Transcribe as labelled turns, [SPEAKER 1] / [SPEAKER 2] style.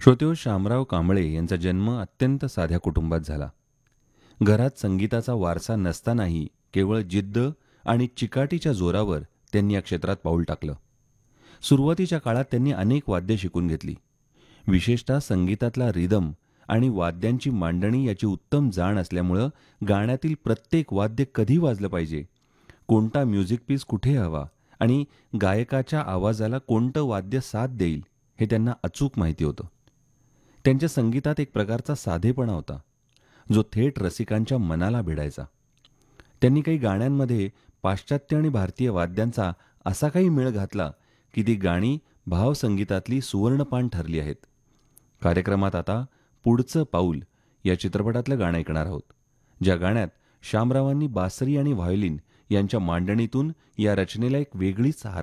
[SPEAKER 1] श्रोतेहो, शामराव कांबळे यांचा जन्म अत्यंत साध्या कुटुंबात झाला. घरात संगीताचा वारसा नसतानाही केवळ जिद्द आणि चिकाटीच्या जोरावर त्यांनी या क्षेत्रात पाऊल टाकलं. सुरुवातीच्या काळात त्यांनी अनेक वाद्य शिकून घेतली. विशेषतः संगीतातला रिदम आणि वाद्यांची मांडणी याची उत्तम जाण असल्यामुळं गाण्यातील प्रत्येक वाद्य कधी वाजलं पाहिजे, कोणता म्युझिक पीस कुठे हवा आणि गायकाच्या आवाजाला कोणतं वाद्य साथ देईल हे त्यांना अचूक माहिती होतं. त्यांच्या संगीतात एक प्रकारचा साधेपणा होता, जो थेट रसिकांच्या मनाला भिडायचा. त्यांनी काही गाण्यांमध्ये पाश्चात्य आणि भारतीय वाद्यांचा असा काही मेळ घातला की ती गाणी भावसंगीतातली सुवर्णपान ठरली आहेत. कार्यक्रमात आता पुढचं पाऊल या चित्रपटातलं गाणं ऐकणार आहोत, ज्या गाण्यात शामरावांनी बासरी आणि व्हायोलिन यांच्या मांडणीतून या रचनेला एक वेगळीच